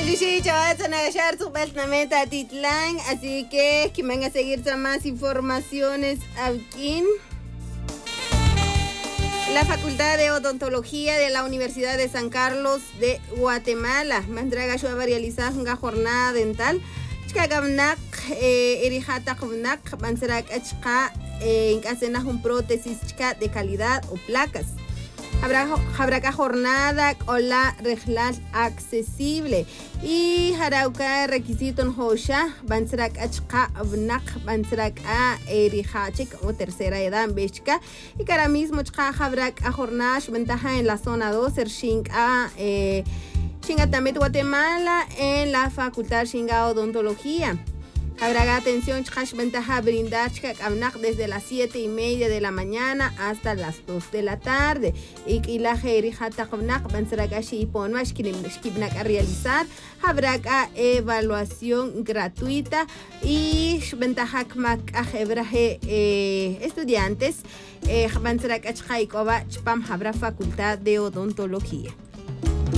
Sí, chavales, van a agarrar su meta Titlán, así que van a seguir más informaciones aquí. La Facultad de Odontología de la Universidad de San Carlos de Guatemala mandraga va a realizar una jornada dental. Chkagavnak, Erihatagavnak, Manserak Achka, en hacer un prótesis de calidad o placas. Habrá jornada con la regla accesible y harauka requisito en hosha banserak achka abnak banserak a erihachik o tercera edad bechka y que ahora mismo chka habrá jornada ventaja en la zona 2 Shinga Chingatamit Guatemala en la Facultad Shinga Odontología. Habrá atención, ventaja brindar desde las 7:30 de la mañana hasta las 2 de la tarde. Y la a realizar, habrá evaluación gratuita y ventaja estudiantes, habrá Facultad de Odontología.